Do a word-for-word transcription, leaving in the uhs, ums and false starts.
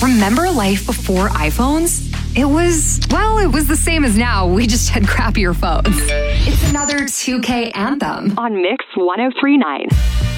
Remember life before iPhones? It was, well, it was the same as now. We just had crappier phones. It's another two K anthem on Mix one oh three point nine.